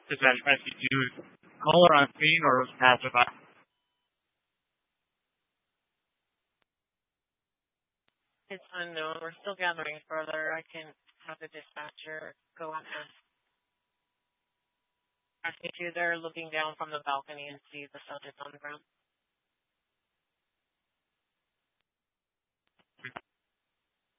Dispatch message. Did you call her on scene or was passerby? It's unknown. We're still gathering further. I can have the dispatcher go and ask me to. They're looking down from the balcony and see the subject on the ground.